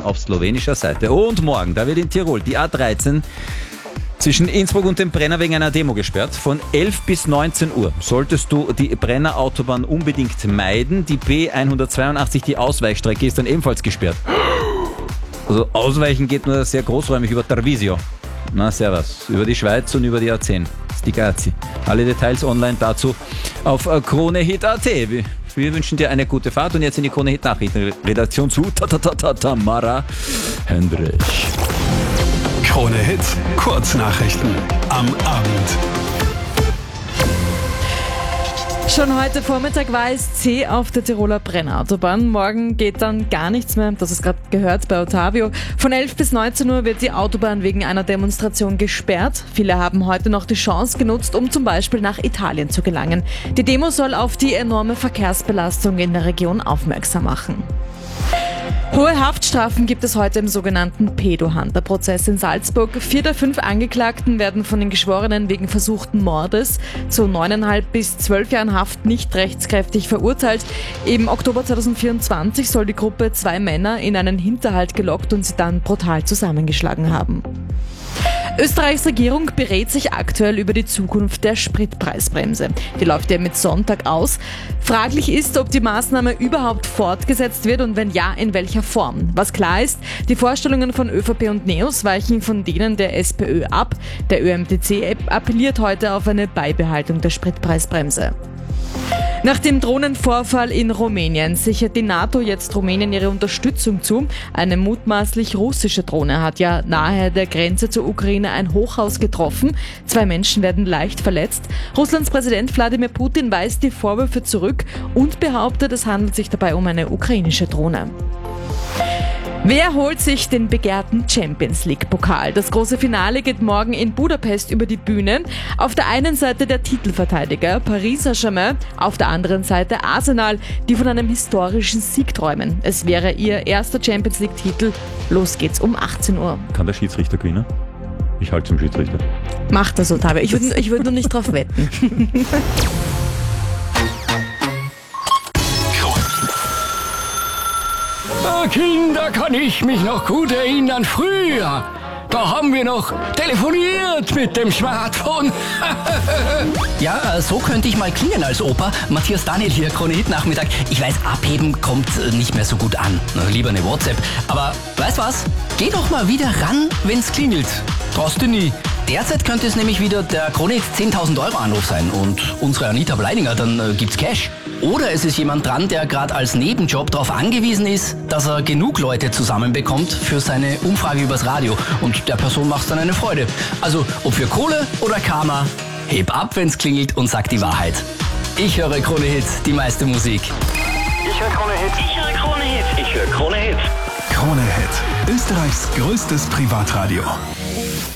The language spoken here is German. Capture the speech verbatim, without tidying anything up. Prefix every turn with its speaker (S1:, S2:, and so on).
S1: auf slowenischer Seite. Und morgen, da wird in Tirol die A dreizehn zwischen Innsbruck und dem Brenner wegen einer Demo gesperrt. Von elf bis neunzehn Uhr solltest du die Brenner Autobahn unbedingt meiden. Die B hundertzweiundachtzig, die Ausweichstrecke, ist dann ebenfalls gesperrt. Also ausweichen geht nur sehr großräumig über Tarvisio. Na, servus. Über die Schweiz und über die A zehn. Stigazzi. Alle Details online dazu auf kronehit punkt at. Wir, wir wünschen dir eine gute Fahrt und jetzt in die Kronehit Nachrichten. Redaktion zu Tamara Hendrich.
S2: Kronehit Kurznachrichten am Abend.
S3: Schon heute Vormittag war es zäh auf der Tiroler Brennerautobahn. Morgen geht dann gar nichts mehr. Das ist gerade gehört bei Ottavio. Von elf bis neunzehn Uhr wird die Autobahn wegen einer Demonstration gesperrt. Viele haben heute noch die Chance genutzt, um zum Beispiel nach Italien zu gelangen. Die Demo soll auf die enorme Verkehrsbelastung in der Region aufmerksam machen. Hohe Haftstrafen gibt es heute im sogenannten Pedo-Hunter-Prozess in Salzburg. Vier der fünf Angeklagten werden von den Geschworenen wegen versuchten Mordes zu neuneinhalb bis zwölf Jahren Haft nicht rechtskräftig verurteilt. Im Oktober zweitausendvierundzwanzig soll die Gruppe zwei Männer in einen Hinterhalt gelockt und sie dann brutal zusammengeschlagen haben. Österreichs Regierung berät sich aktuell über die Zukunft der Spritpreisbremse. Die läuft ja mit Sonntag aus. Fraglich ist, ob die Maßnahme überhaupt fortgesetzt wird und wenn ja, in welcher Form. Was klar ist, die Vorstellungen von ÖVP und NEOS weichen von denen der SPÖ ab. Der ÖMTC appelliert heute auf eine Beibehaltung der Spritpreisbremse. Nach dem Drohnenvorfall in Rumänien sichert die NATO jetzt Rumänien ihre Unterstützung zu. Eine mutmaßlich russische Drohne hat ja nahe der Grenze zur Ukraine ein Hochhaus getroffen. Zwei Menschen werden leicht verletzt. Russlands Präsident Wladimir Putin weist die Vorwürfe zurück und behauptet, es handelt sich dabei um eine ukrainische Drohne. Wer holt sich den begehrten Champions-League-Pokal? Das große Finale geht morgen in Budapest über die Bühne. Auf der einen Seite der Titelverteidiger Paris Saint-Germain, auf der anderen Seite Arsenal, die von einem historischen Sieg träumen. Es wäre ihr erster Champions-League-Titel. Los geht's um achtzehn Uhr.
S1: Kann der Schiedsrichter gewinnen? Ich halte zum Schiedsrichter.
S3: Macht das so, Tabe. Ich würde ich würd nur nicht drauf wetten.
S4: Kinder, kann ich mich noch gut erinnern, früher. Da haben wir noch telefoniert mit dem Smartphone.
S5: Ja, äh, so könnte ich mal klingen als Opa. Matthias Daniel hier, Kronehit Nachmittag. Ich weiß, abheben kommt äh, nicht mehr so gut an. Na, lieber eine WhatsApp. Aber weißt was? Geh doch mal wieder ran, wenn's klingelt. Traust du nie. Derzeit könnte es nämlich wieder der Kronehit zehntausend Euro Anruf sein und unsere Anita Bleininger, dann äh, gibt's Cash. Oder es ist jemand dran, der gerade als Nebenjob darauf angewiesen ist, dass er genug Leute zusammenbekommt für seine Umfrage übers Radio. Und der Person macht's dann eine Freude. Also ob für Kohle oder Karma, heb ab, wenn's klingelt und sag die Wahrheit. Ich höre Kronehit, die meiste Musik.
S6: Ich höre Kronehit. Ich höre Kronehit. Ich höre Kronehit.
S2: Kronehit, Österreichs größtes Privatradio.